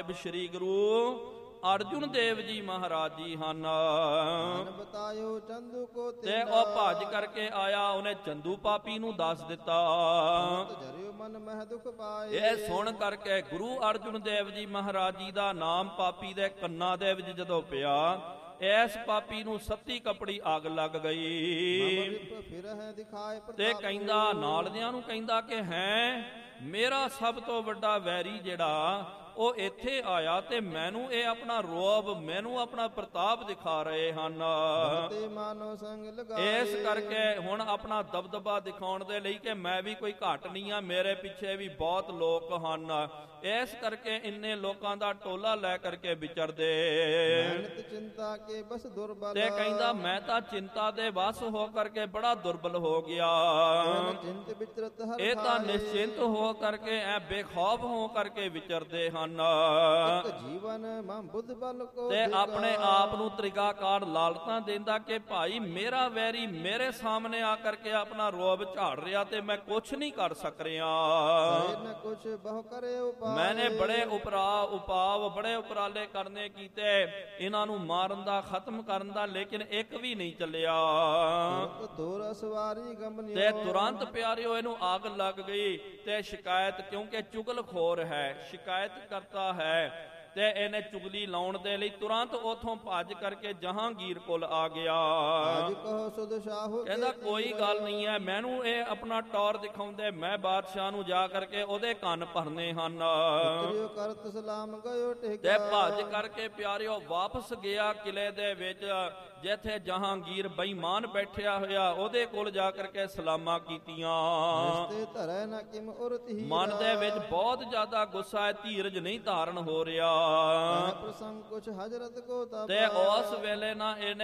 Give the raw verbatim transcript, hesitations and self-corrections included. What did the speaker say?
ਸ਼੍ਰੀ ਗੁਰੂ ਅਰਜੁਨ ਦੇਵ ਜੀ ਮਹਾਰਾਜ ਜੀ ਹਨ। ਬਤਾਇਓ ਚੰਦੂ ਕੋ ਤੇ ਉਹ ਭੱਜ ਕਰਕੇ ਆਇਆ, ਉਹਨੇ ਚੰਦੂ ਪਾਪੀ ਨੂੰ ਦੱਸ ਦਿੱਤਾ। ਮਨ ਮਹਿ ਦੁਖ ਪਾਏ। ਇਹ ਸੁਣ ਕਰਕੇ ਗੁਰੂ ਅਰਜੁਨ ਦੇਵ ਜੀ ਮਹਾਰਾਜ ਜੀ ਦਾ ਨਾਮ ਪਾਪੀ ਦੇ ਕੰਨਾਂ ਦੇ ਵਿੱਚ ਜਦੋਂ ਪਿਆ, ਐਸ ਪਾਪੀ ਨੂੰ ਸੱਤੀ ਕਪੜੀ ਅੱਗ ਲੱਗ ਗਈ। ਤੇ ਕਹਿੰਦਾ ਨਾਲਦਿਆਂ ਨੂੰ ਕਹਿੰਦਾ ਕਿ ਹੈ ਮੇਰਾ ਸਭ ਤੋਂ ਵੱਡਾ ਵੈਰੀ ਜਿਹੜਾ ਉਹ ਇੱਥੇ ਆਇਆ ਤੇ ਮੈਨੂੰ ਇਹ ਆਪਣਾ ਰੋਬ, ਮੈਨੂੰ ਆਪਣਾ ਪ੍ਰਤਾਪ ਦਿਖਾ ਰਹੇ ਹਨ। ਇਸ ਕਰਕੇ ਹੁਣ ਆਪਣਾ ਦਬਦਬਾ ਦਿਖਾਉਣ ਦੇ ਲਈ ਕਿ ਮੈਂ ਵੀ ਕੋਈ ਘੱਟ ਨਹੀਂ ਆ, ਮੇਰੇ ਪਿੱਛੇ ਵੀ ਬਹੁਤ ਲੋਕ ਹਨ। ਇਸ ਕਰਕੇ ਇੰਨੇ ਲੋਕਾਂ ਦਾ ਟੋਲਾ ਲੈ ਕਰਕੇ ਵਿਚਰਦੇ। ਚਿੰਤਾ ਕੇ ਬਸ ਦੁਰਬਲ। ਤੇ ਕਹਿੰਦਾ ਮੈਂ ਤਾਂ ਚਿੰਤਾ ਦੇ ਵਸ ਹੋ ਕਰਕੇ ਬੜਾ ਦੁਰਬਲ ਹੋ ਗਿਆ। ਇਹ ਤਾਂ ਨਿਸ਼ਚਿੰਤ ਹੋ ਕਰਕੇ ਐ ਬੇਖੌਫ ਹੋ ਕਰਕੇ ਵਿਚਰਦੇ ਹਨ। ਜੀਵਨ ਮਨ ਬੁੱਧ ਬਲ ਕੋ ਤੇ ਆਪਣੇ ਆਪ ਨੂੰ ਤਰੀਕਾਕਾਰ ਲਾਲਤਾਂ ਦਿੰਦਾ ਕਿ ਭਾਈ ਮੇਰਾ ਵੈਰੀ ਮੇਰੇ ਸਾਹਮਣੇ ਆ ਕਰਕੇ ਆਪਣਾ ਰੋਬ ਝਾੜ ਰਿਹਾ ਤੇ ਮੈਂ ਕੁਛ ਨਹੀਂ ਕਰ ਸਕ ਰਿਹਾ। ਕੁਛ ਬਹੁ ਕਰੇ ਉਪਾਏ। ਮੈਨੇ ਬੜੇ ਉਪਰਾ ਉਪਾਵ ਬੜੇ ਉਪਰਾਲੇ ਕਰਨੇ ਕੀਤੇ ਇਹਨਾਂ ਨੂੰ ਮਾਰਨ ਦਾ, ਖਤਮ ਕਰਨ ਦਾ, ਲੇਕਿਨ ਇੱਕ ਵੀ ਨਹੀਂ ਚੱਲਿਆ। ਤੇ ਤੁਰੰਤ ਪਿਆਰਿਓ ਇਹਨੂੰ ਅੱਗ ਲੱਗ ਗਈ। ਤੇ ਸ਼ਿਕਾਇਤ, ਕਿਉਂਕਿ ਚੁਗਲਖੋਰ ਹੈ, ਸ਼ਿਕਾਇਤ ਕਰਤਾ ਹੈ, ਤੇ ਇਹਨੇ ਚੁਗਲੀ ਲਾਉਣ ਦੇ ਲਈ ਤੁਰੰਤ ਉਥੋਂ ਭੱਜ ਕਰਕੇ ਜਹਾਂਗੀਰ ਕੋਲ ਆ ਗਿਆ। ਕਹਿੰਦਾ ਕੋਈ ਗੱਲ ਨਹੀਂ ਹੈ, ਮੈਨੂੰ ਇਹ ਆਪਣਾ ਟੌਰ ਦਿਖਾਉਂਦੇ, ਮੈਂ ਬਾਦਸ਼ਾਹ ਨੂੰ ਜਾ ਕਰਕੇ ਉਹਦੇ ਕੰਨ ਭਰਨੇ ਹਨ। ਤੇ ਭੱਜ ਕਰਕੇ ਪਿਆਰਿਓ ਵਾਪਸ ਗਿਆ ਕਿਲੇ ਦੇ ਵਿੱਚ, ਜਿੱਥੇ ਜਹਾਂਗੀਰ ਬੇਈਮਾਨ ਬੈਠਿਆ ਹੋਇਆ ਉਹਦੇ ਕੋਲ ਜਾ ਕਰਕੇ ਸਲਾਮਾਂ ਕੀਤੀਆਂ। ਮਨ ਦੇ ਵਿੱਚ ਬਹੁਤ ਜ਼ਿਆਦਾ ਗੁੱਸਾ ਹੈ, ਧੀਰਜ ਨਹੀਂ ਧਾਰਨ ਹੋ ਰਿਹਾ। ਤੇ ਉਸ ਵੇਲੇ ਨਾ ਇਹਨੇ